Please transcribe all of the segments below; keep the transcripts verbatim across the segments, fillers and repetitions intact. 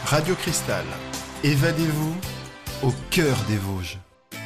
Radio Cristal, évadez-vous au cœur des Vosges.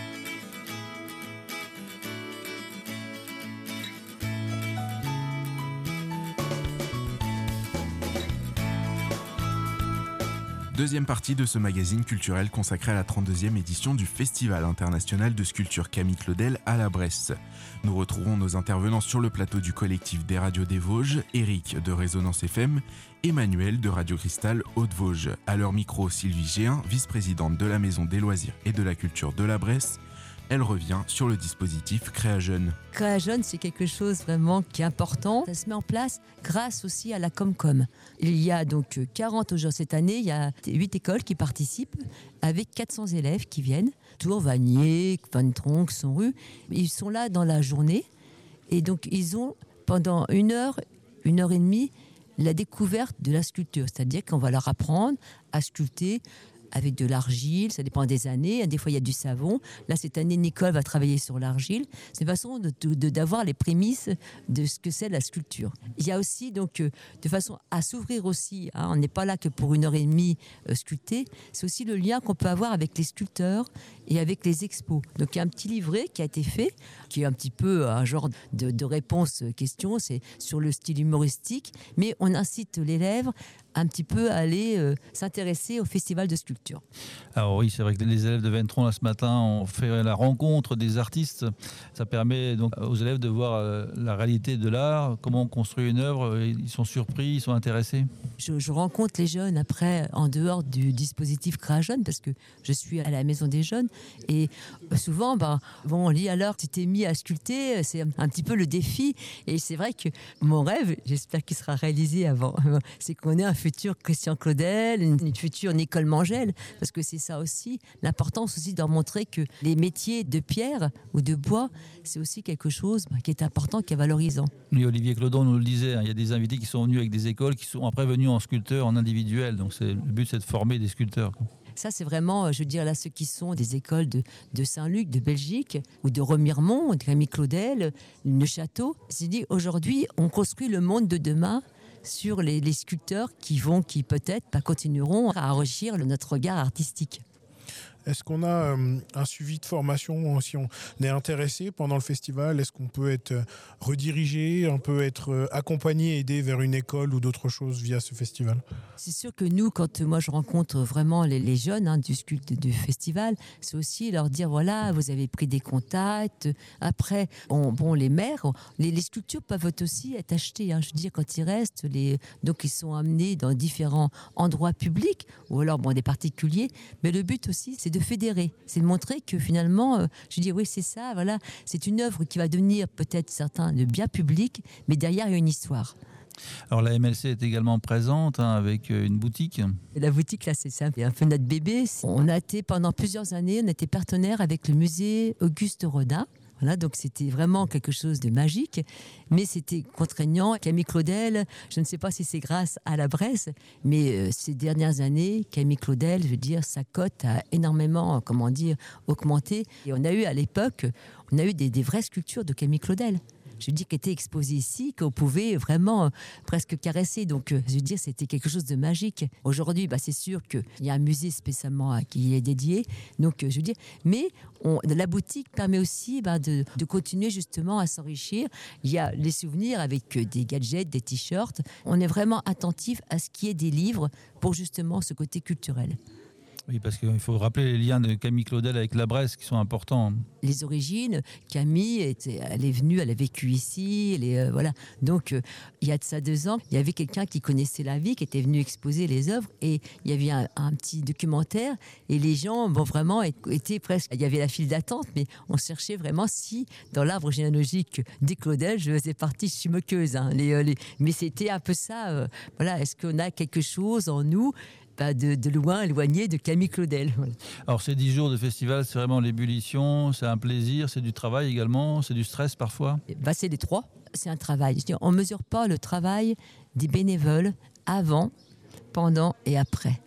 Deuxième partie de ce magazine culturel consacré à la trente-deuxième édition du Festival international de sculpture Camille Claudel à la Bresse. Nous retrouvons nos intervenants sur le plateau du collectif des radios des Vosges, Eric de Résonance F M, Emmanuel de Radio Cristal Haute-Vosges. À leur micro, Sylvie Géhin, vice-présidente de la Maison des loisirs et de la culture de la Bresse. Elle revient sur le dispositif Créajeune. Créajeune, c'est quelque chose vraiment qui est important. Ça se met en place grâce aussi à la Comcom. Il y a donc quarante aujourd'hui cette année, il y a huit écoles qui participent avec quatre cents élèves qui viennent. Tours, Vanier, Van Tronck, Sonru. Ils sont là dans la journée et donc ils ont pendant une heure, une heure et demie la découverte de la sculpture. C'est-à-dire qu'on va leur apprendre à sculpter avec de l'argile, ça dépend des années. Des fois, il y a du savon. Là, cette année, Nicole va travailler sur l'argile. C'est une façon de, de, d'avoir les prémices de ce que c'est la sculpture. Il y a aussi, donc, euh, de façon à s'ouvrir aussi, hein, on n'est pas là que pour une heure et demie euh, sculpter, c'est aussi le lien qu'on peut avoir avec les sculpteurs et avec les expos. Donc, il y a un petit livret qui a été fait, qui est un petit peu un genre de, de réponse-question, c'est sur le style humoristique, mais on incite l'élève un petit peu à aller euh, s'intéresser au festival de sculpture. Alors oui, c'est vrai que les élèves de Ventron, là, ce matin, ont fait la rencontre des artistes. Ça permet donc aux élèves de voir euh, la réalité de l'art, comment on construit une œuvre. Ils sont surpris, ils sont intéressés. Je, je rencontre les jeunes après, en dehors du dispositif Créajeune, parce que je suis à la Maison des Jeunes. Et souvent, ben, bon, on lit alors, tu t'es mis à sculpter, c'est un, un petit peu le défi. Et c'est vrai que mon rêve, j'espère qu'il sera réalisé avant, c'est qu'on ait un futur Christian Claudel, une, une future Nicole Mangel, parce que c'est ça aussi, l'importance aussi de leur montrer que les métiers de pierre ou de bois, c'est aussi quelque chose bah, qui est important, qui est valorisant. Oui, Olivier Clodon nous le disait, hein, il y a des invités qui sont venus avec des écoles, qui sont après venus en sculpteur, en individuel, donc c'est, le but c'est de former des sculpteurs. Ça, c'est vraiment, je veux dire, là, ceux qui sont des écoles de, de Saint-Luc, de Belgique, ou de Remiremont, de Camille Claudel, Neuchâteau. C'est dit, aujourd'hui, on construit le monde de demain sur les, les sculpteurs qui vont, qui peut-être pas continueront à enrichir le, notre regard artistique. Est-ce qu'on a euh, un suivi de formation si on est intéressé pendant le festival? Est-ce qu'on peut être redirigé, on peut être euh, accompagné, aidé vers une école ou d'autres choses via ce festival? C'est sûr que nous, quand moi je rencontre vraiment les, les jeunes hein, du sculpte du festival, c'est aussi leur dire voilà, vous avez pris des contacts. Après, on, bon, les maires, les, les sculptures peuvent aussi être achetées. Hein, je veux dire, quand ils restent, les, donc ils sont amenés dans différents endroits publics ou alors bon, des particuliers. Mais le but aussi, c'est de fédérer, c'est de montrer que finalement, euh, je dis oui c'est ça, voilà, c'est une œuvre qui va devenir peut-être certains de bien public, mais derrière il y a une histoire. Alors la M L C est également présente hein, avec une boutique. Et la boutique là c'est ça, c'est un peu notre bébé. On a été pendant plusieurs années, on a été partenaire avec le musée Auguste Rodin. Voilà, donc c'était vraiment quelque chose de magique, mais c'était contraignant. Camille Claudel, je ne sais pas si c'est grâce à la Bresse, mais euh, ces dernières années, Camille Claudel, je veux dire, sa cote a énormément, comment dire, augmenté. Et on a eu à l'époque, on a eu des, des vraies sculptures de Camille Claudel. Je veux dire, qui était exposée ici, qu'on pouvait vraiment euh, presque caresser. Donc, euh, je veux dire, c'était quelque chose de magique. Aujourd'hui, bah, c'est sûr qu'il y a un musée spécialement à qui est dédié. Donc, euh, je veux dire, mais on, la boutique permet aussi bah, de, de continuer justement à s'enrichir. Il y a les souvenirs avec euh, des gadgets, des t-shirts. On est vraiment attentif à ce qui est des livres pour justement ce côté culturel. Oui, parce qu'il faut rappeler les liens de Camille Claudel avec la Bresse qui sont importants. Les origines, Camille, était, elle est venue, elle a vécu ici, elle est, euh, voilà. Donc, euh, il y a de ça deux ans, il y avait quelqu'un qui connaissait la vie, qui était venu exposer les œuvres, et il y avait un, un petit documentaire, et les gens, bon, vraiment, étaient presque, il y avait la file d'attente, mais on cherchait vraiment si, dans l'arbre généalogique des Claudel, je faisais partie, je suis moqueuse, hein, les, euh, les, mais c'était un peu ça, euh, voilà, est-ce qu'on a quelque chose en nous De, de loin, éloigné de Camille Claudel. Voilà. Alors ces dix jours de festival, c'est vraiment l'ébullition, c'est un plaisir, c'est du travail également, c'est du stress parfois. Bah, c'est les trois, c'est un travail. Je veux dire, on ne mesure pas le travail des bénévoles avant, pendant et après.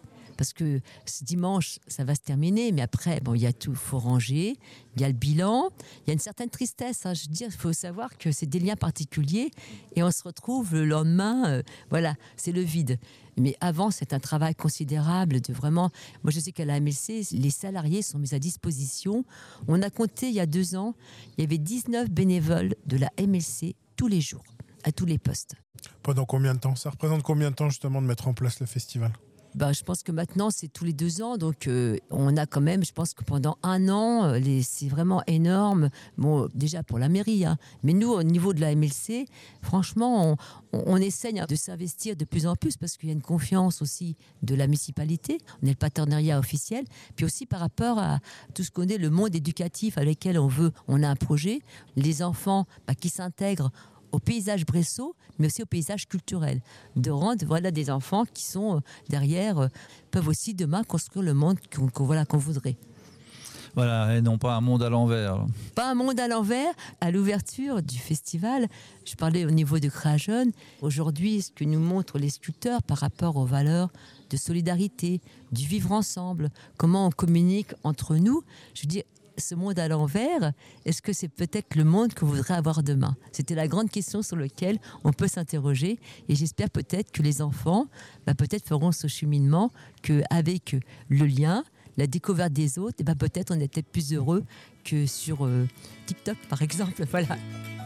parce que ce dimanche, ça va se terminer, mais après, bon, il y a tout, il faut ranger, il y a le bilan, il y a une certaine tristesse. Hein, je veux dire, il faut savoir que c'est des liens particuliers et on se retrouve le lendemain, euh, voilà, c'est le vide. Mais avant, c'est un travail considérable de vraiment... Moi, je sais qu'à la M L C, les salariés sont mis à disposition. On a compté il y a deux ans, il y avait dix-neuf bénévoles de la M L C tous les jours, à tous les postes. Pendant combien de temps? Ça représente combien de temps justement de mettre en place le festival? Ben, je pense que maintenant, c'est tous les deux ans. Donc, euh, on a quand même, je pense que pendant un an, les, c'est vraiment énorme. Bon, déjà pour la mairie, hein. Mais nous, au niveau de la M L C, franchement, on, on, on essaye de s'investir de plus en plus parce qu'il y a une confiance aussi de la municipalité. On est le partenariat officiel. Puis aussi par rapport à tout ce qu'on est, le monde éducatif avec lequel on veut, on a un projet. Les enfants ben, qui s'intègrent au paysage bresseau, mais aussi au paysage culturel. De rendre voilà, des enfants qui sont euh, derrière, euh, peuvent aussi demain construire le monde qu'on, qu'on, voilà, qu'on voudrait. Voilà, et non pas un monde à l'envers. Pas un monde à l'envers. À l'ouverture du festival, je parlais au niveau de Créajeune. Aujourd'hui, ce que nous montrent les sculpteurs par rapport aux valeurs de solidarité, du vivre ensemble, comment on communique entre nous, je veux dire, ce monde à l'envers, est-ce que c'est peut-être le monde que vous voudrez avoir demain? C'était la grande question sur laquelle on peut s'interroger et j'espère peut-être que les enfants bah, peut-être feront ce cheminement qu'avec le lien, la découverte des autres, et bah, peut-être on est peut-être plus heureux que sur euh, TikTok par exemple. Voilà.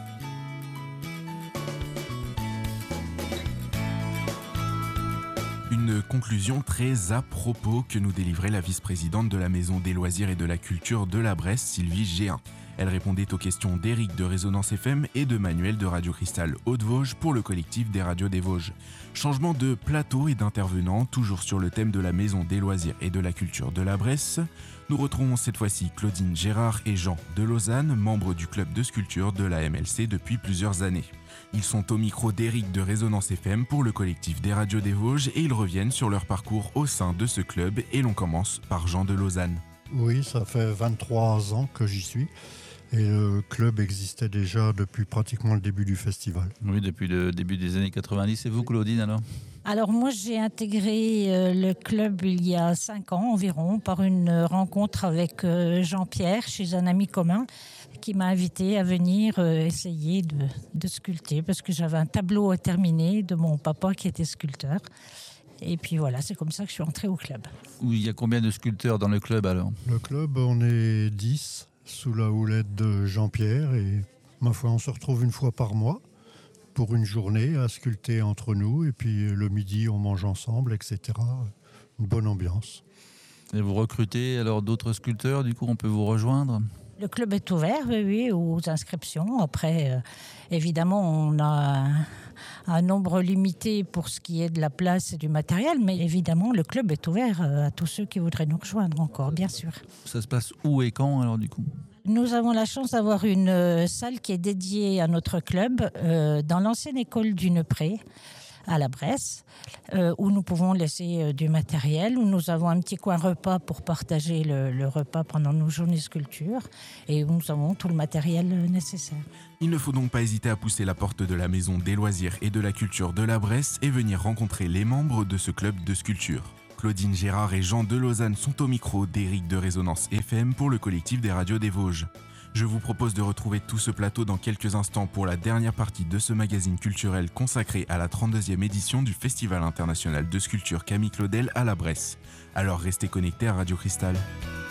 Une conclusion très à propos que nous délivrait la vice-présidente de la Maison des Loisirs et de la Culture de la Bresse, Sylvie Géhin. Elle répondait aux questions d'Éric de Résonance F M et de Manuel de Radio Cristal Haute-Vosges pour le collectif des radios des Vosges. Changement de plateau et d'intervenants, toujours sur le thème de la Maison des Loisirs et de la Culture de la Bresse. Nous retrouvons cette fois-ci Claudine Gérard et Jean de Lausanne, membres du club de sculpture de la M L C depuis plusieurs années. Ils sont au micro d'Éric de Résonance F M pour le collectif des radios des Vosges et ils reviennent sur leur parcours au sein de ce club et l'on commence par Jean de Lausanne. Oui, ça fait vingt-trois ans que j'y suis et le club existait déjà depuis pratiquement le début du festival. Oui, depuis le début des années quatre-vingt-dix. Et vous, Claudine, alors ? Alors moi, j'ai intégré euh, le club il y a cinq ans environ par une rencontre avec euh, Jean-Pierre chez un ami commun qui m'a invité à venir euh, essayer de, de sculpter parce que j'avais un tableau à terminer de mon papa qui était sculpteur. Et puis voilà, c'est comme ça que je suis entrée au club. Il y a combien de sculpteurs dans le club alors ? Le club, on est dix sous la houlette de Jean-Pierre et ma foi, on se retrouve une fois par mois pour une journée à sculpter entre nous et puis le midi, on mange ensemble, et cetera. Une bonne ambiance. Et vous recrutez alors d'autres sculpteurs, du coup on peut vous rejoindre ? Le club est ouvert, oui, oui, aux inscriptions. Après, euh, évidemment, on a un, un nombre limité pour ce qui est de la place et du matériel, mais évidemment, le club est ouvert à tous ceux qui voudraient nous rejoindre encore, bien sûr. Ça se passe où et quand, alors, du coup ? Nous avons la chance d'avoir une euh, salle qui est dédiée à notre club euh, dans l'ancienne école du Neupré, à la Bresse, euh, où nous pouvons laisser euh, du matériel, où nous avons un petit coin repas pour partager le, le repas pendant nos journées sculpture et où nous avons tout le matériel euh, nécessaire. Il ne faut donc pas hésiter à pousser la porte de la Maison des Loisirs et de la Culture de la Bresse et venir rencontrer les membres de ce club de sculpture. Claudine Gérard et Jean de Lausanne sont au micro d'Éric de Résonance F M pour le collectif des radios des Vosges. Je vous propose de retrouver tout ce plateau dans quelques instants pour la dernière partie de ce magazine culturel consacré à la trente-deuxième édition du Festival international de sculpture Camille Claudel à la Bresse. Alors restez connectés à Radio Cristal.